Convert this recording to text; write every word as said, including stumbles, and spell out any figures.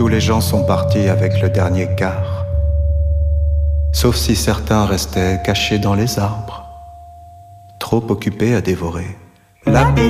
Tous les gens sont partis avec le dernier quart, sauf si certains restaient cachés dans les arbres, trop occupés à dévorer la